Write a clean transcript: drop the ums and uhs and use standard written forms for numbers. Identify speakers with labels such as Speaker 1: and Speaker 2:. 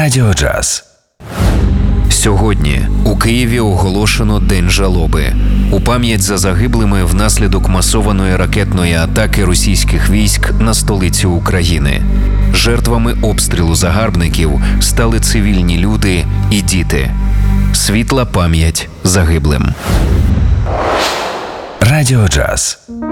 Speaker 1: Радіо Джаз.
Speaker 2: Сьогодні у Києві оголошено День жалоби. У пам'ять за загиблими внаслідок масованої ракетної атаки російських військ на столицю України. Жертвами обстрілу загарбників стали цивільні люди і діти. Світла пам'ять загиблим.
Speaker 1: Радіо Джаз.